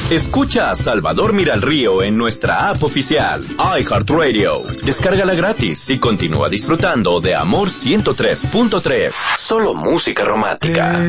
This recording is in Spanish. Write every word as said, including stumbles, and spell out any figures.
Escucha a Salvador Miralrío en nuestra app oficial, iHeartRadio. Descárgala gratis y continúa disfrutando de Amor ciento tres punto tres. Solo música romántica.